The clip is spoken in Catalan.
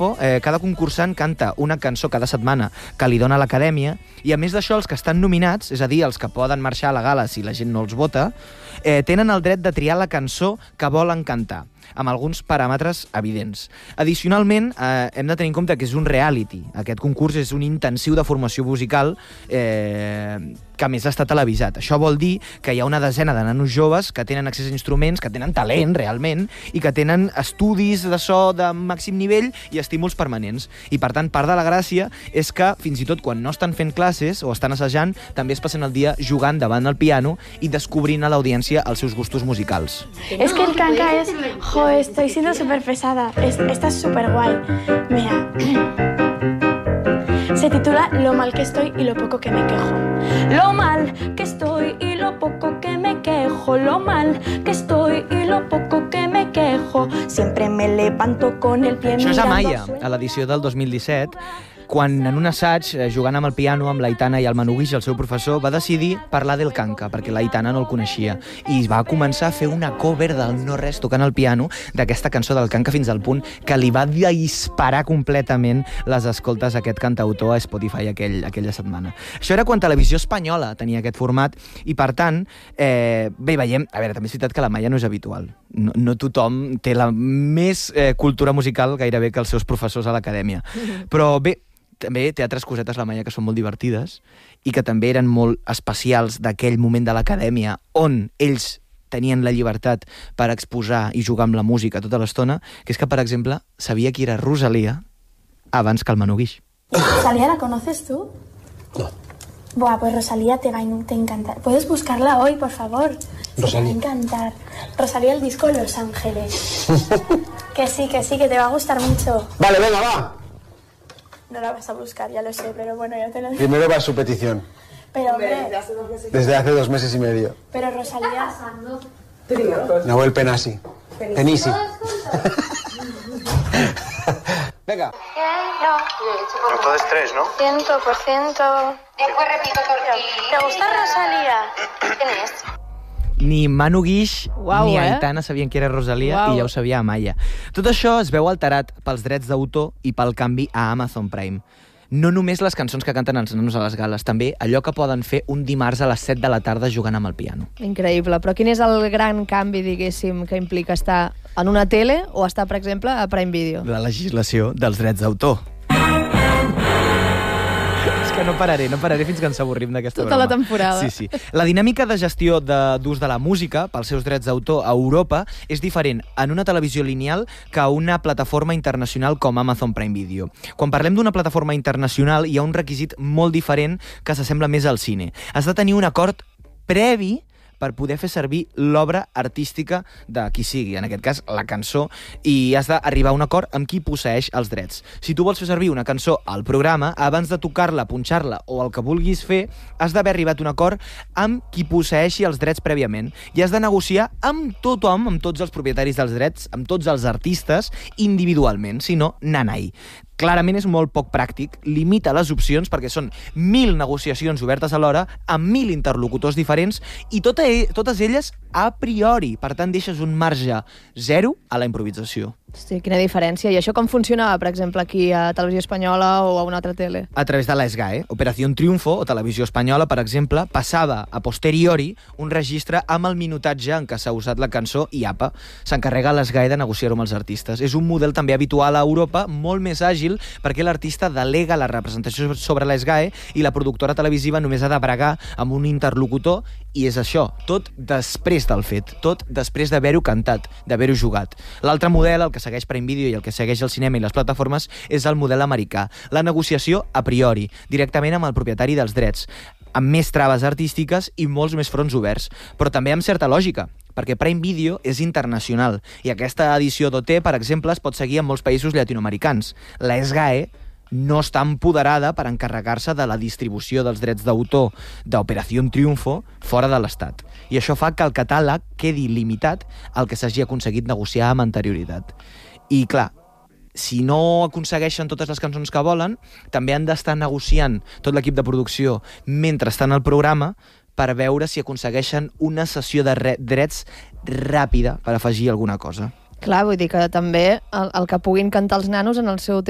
Triunfo, cada concursant canta una cançó cada setmana que li dona l'Acadèmia, i a més d'això, els que estan nominats, és a dir, els que poden marxar a la gala si la gent no els vota, tenen el dret de triar la cançó que volen cantar, amb alguns paràmetres evidents. Addicionalment, hem de tenir en compte que és un reality. Aquest concurs és un intensiu de formació musical que a més està televisat. Això vol dir que hi ha una desena de nanos joves que tenen accés a instruments, que tenen talent, realment, i que tenen estudis de so de màxim nivell i estímuls permanents. I, per tant, part de la gràcia és que, fins i tot quan no estan fent classes o estan assajant, també es passen el dia jugant davant del piano i descobrint a l'audiència els seus gustos musicals. Es que el canca es... estoy siendo súper pesada. Esta es súper guay. Mira. Se titula Lo mal que estoy y lo poco que me quejo. Lo mal que estoy y lo poco que me quejo. Lo mal que estoy y lo poco que me quejo. Siempre me levanto con el pie mirando... Això és Amaya, a l'edició del 2017, quan en un assaig, jugant amb el piano, amb l'Aitana i el Manu Guix, el seu professor, va decidir parlar del canca, perquè l'Aitana no el coneixia, i va començar a fer una cover del no-res tocant el piano d'aquesta cançó del canca fins al punt que li va disparar completament les escoltes a aquest cantautor a Spotify aquella setmana. Això era quan Televisió Espanyola tenia aquest format, i per tant, bé, veiem... A veure, també és veritat que la Maia no és habitual. No tothom té la més cultura musical gairebé que els seus professors a l'acadèmia. Però bé, també té altres cosetes la Maia que són molt divertides i que també eren molt especials d'aquell moment de l'acadèmia on ells tenien la llibertat per exposar i jugar amb la música tota l'estona, que és que, per exemple, sabia qui era Rosalía abans que el Manu Guix. ¿Rosalía la conoces tú? No. Buah, pues Rosalía te va a encantar. ¿Puedes buscarla hoy, por favor? Sí, te va a encantar. Rosalía, el disco Los Ángeles. Que sí, que te va a gustar mucho. Vale, venga, va. No la vas a buscar, ya lo sé, pero bueno, ya te lo digo. Primero va su petición. Pero, hombre... Desde hace 2 meses y medio. Pero Rosalía... Nahuel Penasi. Penisi. Venga. Pero todo es 3, ¿no? 100%. Después repito tortilla. ¿Te gusta Rosalía? ¿Quién es? Ni Manu Guix ni eh? Aitana sabien qui era Rosalía i ja ho sabia Amaya. Tot això es veu alterat pels drets d'autor i pel canvi a Amazon Prime. No només les cançons que canten els nanos a les gales, també allò que poden fer un dimarts a les 7 de la tarda jugant amb el piano. Increïble, però quin és el gran canvi, diguéssim, que implica estar en una tele o estar, per exemple, a Prime Video? La legislació dels drets d'autor. És que no pararé fins que ens avorrim d'aquesta broma. Tota la temporada. Sí. La dinàmica de gestió d'ús de la música pels seus drets d'autor a Europa és diferent en una televisió lineal que a una plataforma internacional com Amazon Prime Video. Quan parlem d'una plataforma internacional hi ha un requisit molt diferent que s'assembla més al cine. Has de tenir un acord previ per poder fer servir l'obra artística de qui sigui, en aquest cas la cançó, i has d'arribar a un acord amb qui posseix els drets. Si tu vols fer servir una cançó al programa, abans de tocar-la, punxar-la o el que vulguis fer, has d'haver arribat a un acord amb qui posseixi els drets prèviament i has de negociar amb tothom, amb tots els propietaris dels drets, amb tots els artistes, individualment, si no, nanai. Clarament és molt poc pràctic, limita les opcions perquè són 1.000 negociacions obertes alhora amb 1.000 interlocutors diferents i totes elles a priori. Per tant, deixes un marge zero a la improvisació. Hosti, quina diferència. I això com funcionava, per exemple, aquí a Televisió Espanyola o a una altra tele? A través de l'ESGAE. Operació Triunfo, o Televisió Espanyola, per exemple, passava a posteriori un registre amb el minutatge en què s'ha usat la cançó i apa, s'encarrega l'ESGAE de negociar-ho amb els artistes. És un model també habitual a Europa, molt més àgil, perquè l'artista delega la representació sobre l'ESGAE i la productora televisiva només ha de bregar amb un interlocutor i és això, tot després del fet, tot després d'haver-ho cantat, d'haver-ho jugat. L'altre model, el que segueix Prime Video i el que segueix el cinema i les plataformes, és el model americà. La negociació a priori, directament amb el propietari dels drets, amb més traves artístiques i molts més fronts oberts, però també amb certa lògica, perquè Prime Video és internacional i aquesta edició d'OT, per exemple, es pot seguir en molts països llatinoamericans. La ESGAE no està empoderada per encarregar-se de la distribució dels drets d'autor d'Operació Triunfo fora de l'Estat. I això fa que el catàleg quedi limitat al que s'hagi aconseguit negociar amb anterioritat. I clar, si no aconsegueixen totes les cançons que volen, també han d'estar negociant tot l'equip de producció mentre estan al programa per veure si aconsegueixen una cessió de drets ràpida per afegir alguna cosa. Clar, vull dir que també el que puguin cantar els nanos en el seu